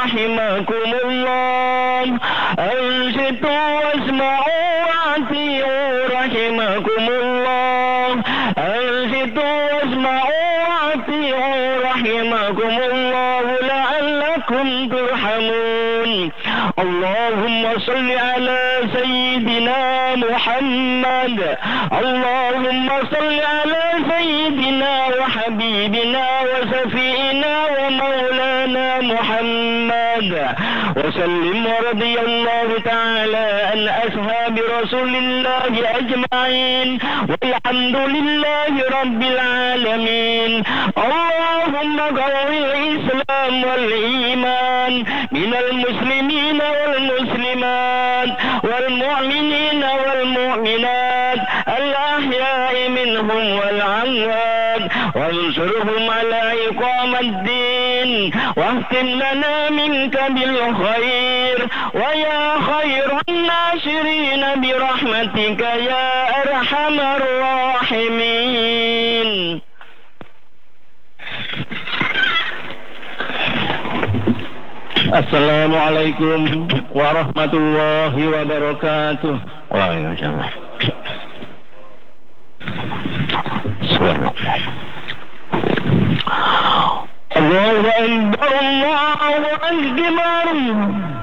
رحمكم الله. أنصتوا واسمعوا وأطيعوا رحمكم الله. أنصتوا واسمعوا وأطيعوا رحمكم الله لعلكم ترحمون. اللهم صل على سيدنا محمد. اللهم صل على سيدنا وحبيبنا وشفيعنا ومولانا محمد وسلم. ورضي الله تعالى عن أصحاب رسول الله أجمعين والحمد لله رب العالمين. اللهم قوي الإسلام والإيمان من المسلمين والمسلمات والمؤمنين والمؤمنات الأحياء منهم والأموات وانصرهم على إقامة الدين واختم لنا منك بالخير ويا خير الناصرين برحمتك يا أرحم الراحمين. السلام عليكم ورحمة الله وبركاته. وعليكم السلام. الله أكبر الله أكبر.